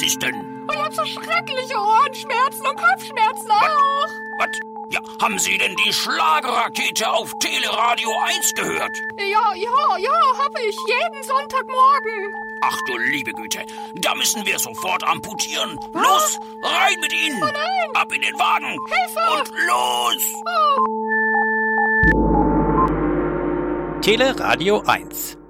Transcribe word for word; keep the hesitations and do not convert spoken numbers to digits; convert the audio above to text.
ist denn? Ich hab so schreckliche Ohrenschmerzen und Kopfschmerzen auch. Was? Ja, haben Sie denn die Schlagerrakete auf Teleradio eins gehört? Ja, ja, ja, hab ich. Jeden Sonntagmorgen. Ach du liebe Güte, da müssen wir sofort amputieren. Was? Los, rein mit Ihnen. Oh nein. Ab in den Wagen. Hilfe. Und los. Oh. Teleradio eins.